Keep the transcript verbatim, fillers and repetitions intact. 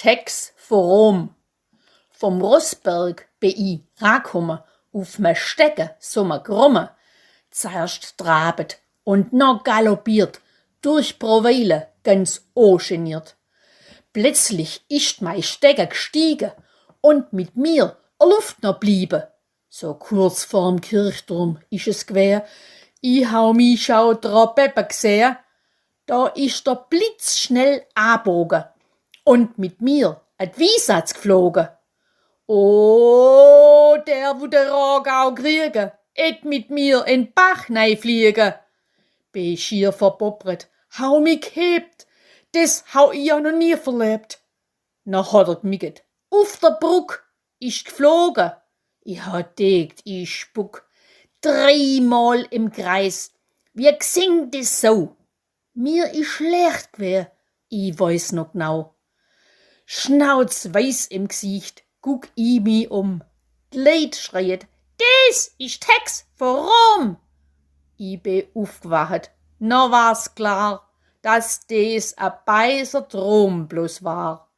Tex vor Rom. Vom Rossberg bin i rakomme, auf me Stecke so me Grumme, zuerst trabet und noch galoppiert, durch Proweile ganz ungeniert. Plötzlich ist mei Stecke gestiegen und mit mir a Luft noch bliebe. So kurz vorm Kirchturm isch es gewär, i hau mi schau dra Peppe gseh, da ist der Blitz schnell abogen und mit mir et Wiesatz geflogen. Oh, der wo der Ragau kriege, et mit mir in Bach nei fliege. Bin schier verboppret, hau mi gehebt, des hau i ja noch nie verlebt. Na hat er gmiget, auf der Bruck, isch geflogen. I ha degt, i spuck, dreimal im Kreis, wie gsingt es so? Mir isch schlecht gewär, i weiß noch genau. Schnauzweiß im Gesicht, guck i mi um. D'Leid schreit, des ist Tex vor Rom. I bin aufgewacht, na war's klar, dass des a beiser Traum bloß war.